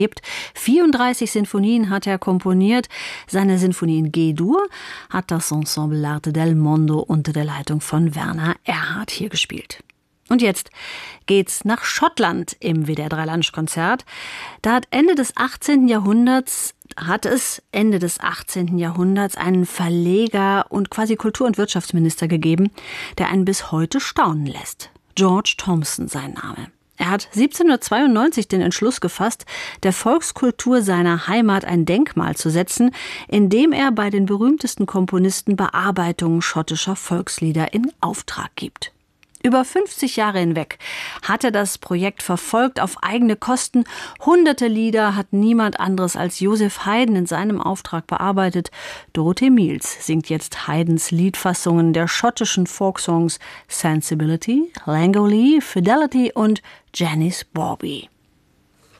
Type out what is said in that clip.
34 Sinfonien hat er komponiert. Seine Sinfonie in G-Dur hat das Ensemble L'Arte del Mondo unter der Leitung von Werner Erhard hier gespielt. Und jetzt geht's nach Schottland im WDR 3 Lunch-Konzert. Da hat es Ende des 18. Jahrhunderts einen Verleger und quasi Kultur- und Wirtschaftsminister gegeben, der einen bis heute staunen lässt. George Thomson sein Name. Er hat 1792 den Entschluss gefasst, der Volkskultur seiner Heimat ein Denkmal zu setzen, indem er bei den berühmtesten Komponisten Bearbeitungen schottischer Volkslieder in Auftrag gibt. Über 50 Jahre hinweg hat er das Projekt verfolgt auf eigene Kosten. Hunderte Lieder hat niemand anderes als Joseph Haydn in seinem Auftrag bearbeitet. Dorothee Miels singt jetzt Haydns Liedfassungen der schottischen Folksongs Sensibility, Langolee, Fidelity und Janice Bobby.